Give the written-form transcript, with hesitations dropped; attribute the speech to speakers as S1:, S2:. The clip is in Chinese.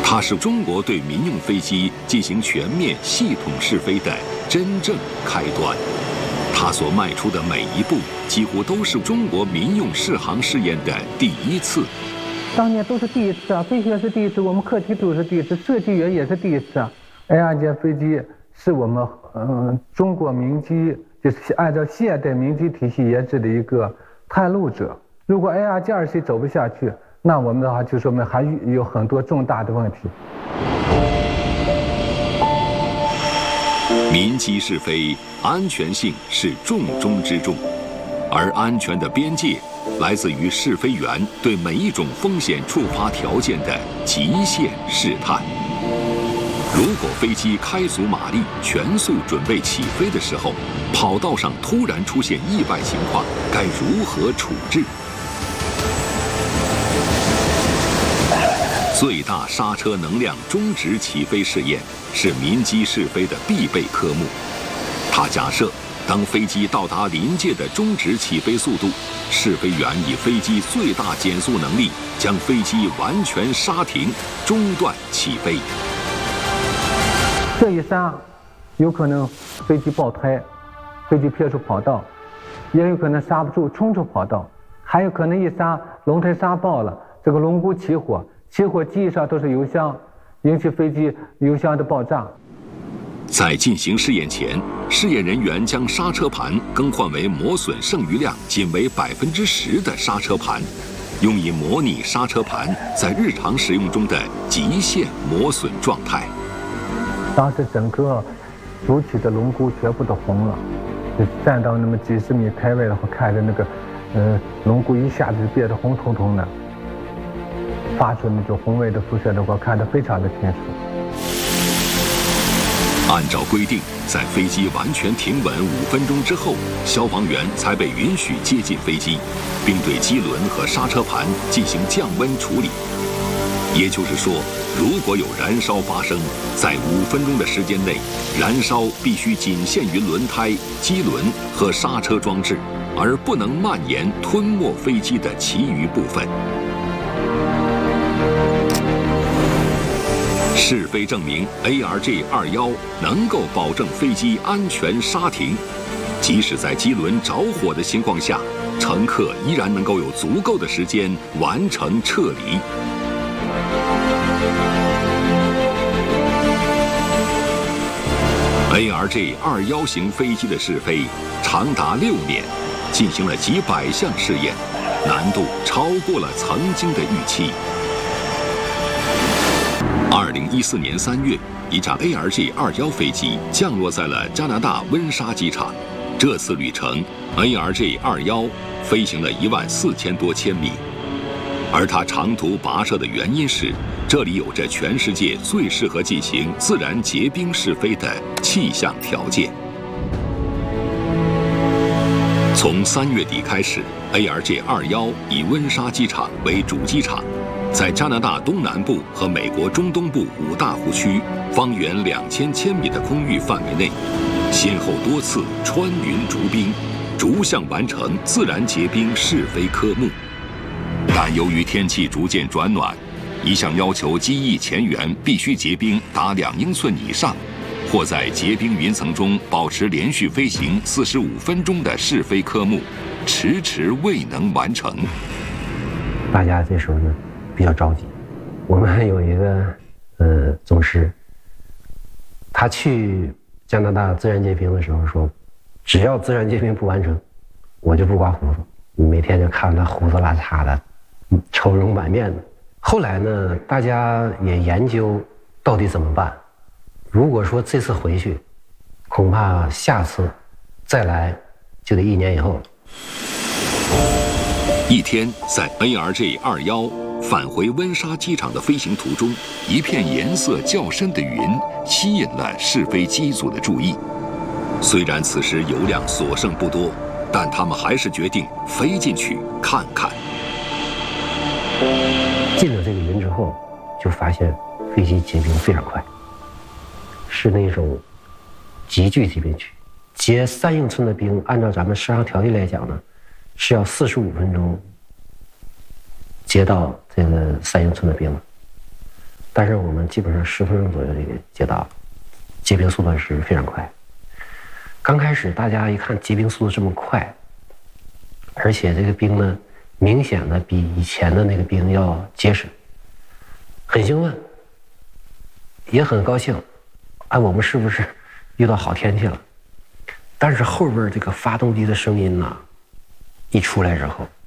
S1: 它是中国对民用飞机进行全面系统试飞的真正开端。它所迈出的每一步，几乎都是中国民用试航试验的第一次。
S2: 当年都是第一次啊，飞行是第一次，我们课题组是第一次，设计员也是第一次啊。A2件飞机是我们中国民机就是按照现代民机体系研制的一个探路者。如果 A2J2C 走不下去，那我们的话就说明还有很多重大的问题。
S1: 民机试飞，安全性是重中之重，而安全的边界来自于试飞员对每一种风险触发条件的极限试探。如果飞机开足马力，全速准备起飞的时候，跑道上突然出现意外情况，该如何处置？最大刹车能量终止起飞试验是民机试飞的必备科目。它假设，当飞机到达临界的终止起飞速度，试飞员以飞机最大减速能力将飞机完全刹停，中断起飞。
S2: 这一刹，有可能飞机爆胎，飞机撇出跑道，也有可能刹不住冲出跑道，还有可能一刹轮胎刹爆了，这个龙骨起火，起火机翼上都是油箱，引起飞机油箱的爆炸。
S1: 在进行试验前，试验人员将刹车盘更换为磨损剩余量仅为10%的刹车盘，用以模拟刹车盘在日常使用中的极限磨损状态。
S2: 当时整个主体的龙骨全部都红了，就站到那么几十米开外，然后看着那个龙骨一下子就变得红彤彤的，发出那种红外的辐射的话，看得非常的清楚。
S1: 按照规定，在飞机完全停稳5分钟之后，消防员才被允许接近飞机，并对机轮和刹车盘进行降温处理。也就是说，如果有燃烧发生，在5分钟的时间内，燃烧必须仅限于轮胎、机轮和刹车装置，而不能蔓延吞没飞机的其余部分。试飞证明 ARJ21能够保证飞机安全刹停，即使在机轮着火的情况下，乘客依然能够有足够的时间完成撤离。ARJ21型飞机的试飞长达6年，进行了几百项试验，难度超过了曾经的预期。2014年3月，一架 ARJ21飞机降落在了加拿大温莎机场。这次旅程 ，ARJ21飞行了14000多千米，而它长途跋涉的原因是，这里有着全世界最适合进行自然结冰试飞的气象条件。从3月底开始 ，ARJ21以温莎机场为主机场，在加拿大东南部和美国中东部5大湖区，方圆2000千米的空域范围内，先后多次穿云逐冰，逐项完成自然结冰试飞科目。但由于天气逐渐转暖，一项要求机翼前缘必须结冰达2英寸以上，或在结冰云层中保持连续飞行45分钟的试飞科目，迟迟未能完成。
S3: 大家这时候就比较着急。我们有一个总师，他去加拿大自然结冰的时候说，只要自然结冰不完成，我就不刮胡子。每天就看他胡子拉碴的，愁容满面的。后来呢，大家也研究到底怎么办。如果说这次回去，恐怕下次再来就得1年以后了。
S1: 一天，在 ARJ21返回温莎机场的飞行途中，一片颜色较深的云吸引了试飞机组的注意。虽然此时油量所剩不多，但他们还是决定飞进去看看。
S3: 进了这个云之后，就发现飞机结冰非常快，是那种急剧结冰区。结3英寸的冰，按照咱们试航条例来讲呢，是要45分钟结到这个3英寸的冰了。 但是我们基本上10分钟左右就给接到了，结冰速度是非常快。刚开始大家一看结冰速度这么快，而且这个冰呢，明显的比以前的那个冰要结实，很兴奋，也很高兴。哎，我们是不是遇到好天气了？但是后边这个发动机的声音呢，一出来之后，